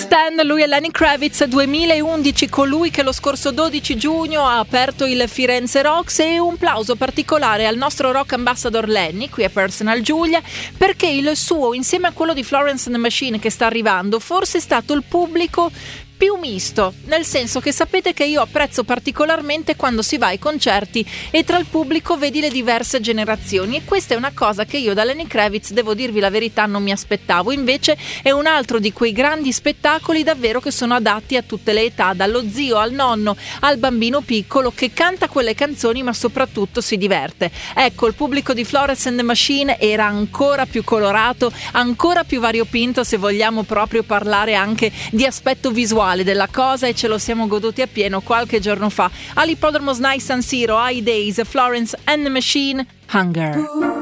Stand, lui è Lenny Kravitz, 2011, colui che lo scorso 12 giugno ha aperto il Firenze Rocks, e un plauso particolare al nostro rock ambassador Lenny, qui a Personal Giulia, perché il suo, insieme a quello di Florence and the Machine che sta arrivando, forse è stato il pubblico più misto, nel senso che sapete che io apprezzo particolarmente quando si va ai concerti e tra il pubblico vedi le diverse generazioni, e questa è una cosa che io da Lenny Kravitz, devo dirvi la verità, non mi aspettavo. Invece è un altro di quei grandi spettacoli davvero che sono adatti a tutte le età, dallo zio al nonno al bambino piccolo, che canta quelle canzoni ma soprattutto si diverte. Ecco, il pubblico di Florence and the Machine era ancora più colorato, ancora più variopinto, se vogliamo proprio parlare anche di aspetto visuale della cosa, e ce lo siamo goduti appieno qualche giorno fa all'Ippodromo SNAI San Siro, High Days, Florence and the Machine, Hunger.